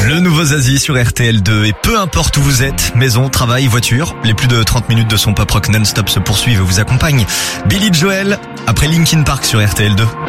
Le nouveau Zazie sur RTL2 et peu importe où vous êtes, maison, travail, voiture, les plus de 30 minutes de son pop rock non-stop se poursuivent et vous accompagnent. Billy Joel après Linkin Park sur RTL2.